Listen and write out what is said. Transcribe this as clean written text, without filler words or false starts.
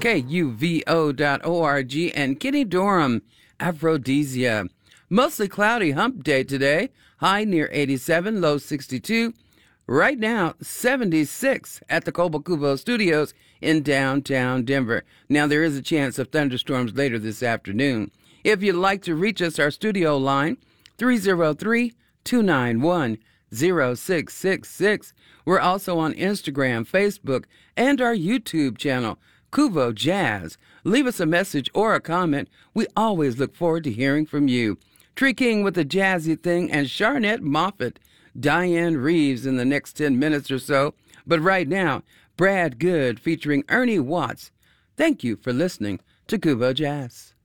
KUVO.org, and Kenny Dorham, Aphrodisia. Mostly cloudy hump day today. High near 87, low 62. Right now, 76 at the Cobo Cubo Studios in downtown Denver. Now, there is a chance of thunderstorms later this afternoon. If you'd like to reach us, our studio line, 303-291-0666. We're also on Instagram, Facebook, and our YouTube channel, Cubo Jazz. Leave us a message or a comment. We always look forward to hearing from you. Tree King with a jazzy thing, and Sharnette Moffett, Diane Reeves in the next 10 minutes or so. But right now, Brad Good featuring Ernie Watts. Thank you for listening to Cubo Jazz.